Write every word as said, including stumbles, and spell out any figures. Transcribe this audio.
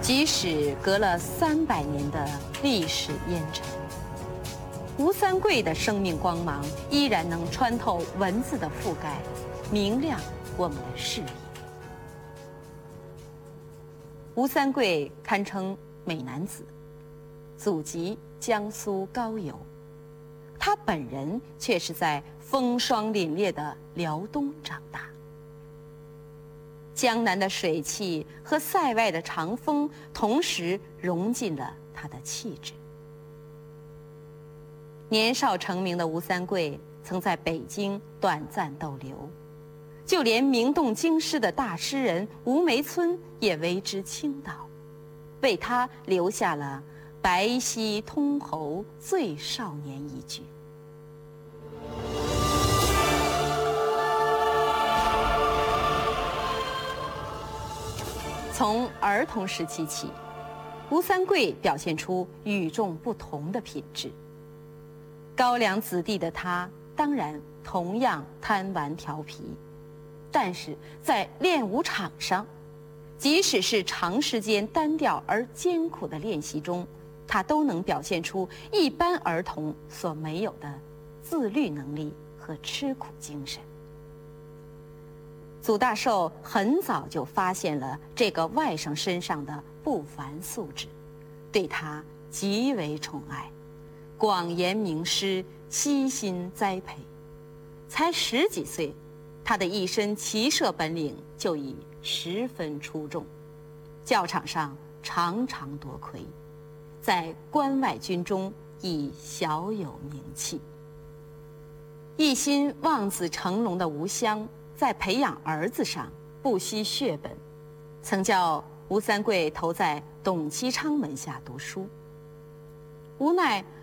即使隔了三百年的历史烟尘，吴三桂的生命光芒依然能穿透文字的覆盖，明亮我们的视野。吴三桂堪称美男子，祖籍江苏高邮，他本人却是在风霜凛冽的辽东长大。江南的水汽和塞外的长风同时融进了他的气质。年少成名的吴三桂曾在北京短暂逗留，就连名动京师的大诗人吴梅村也为之倾倒，为他留下了“白皙通喉醉少年”一句。从儿童时期起，吴三桂表现出与众不同的品质。高粱子弟的他，当然同样贪玩调皮，但是在练武场上，即使是长时间单调而艰苦的练习中，他都能表现出一般儿童所没有的自律能力和吃苦精神。祖大寿很早就发现了这个外甥身上的不凡素质，对他极为宠爱，广言明师，悉心栽培。才十几岁，他的一身骑射本领就已十分出众，教场上常常夺魁，在关外军中亦小有名气。一心望子成龙的吴襄在培养儿子上不惜血本，曾叫吴三桂投在董其昌门下读书。无奈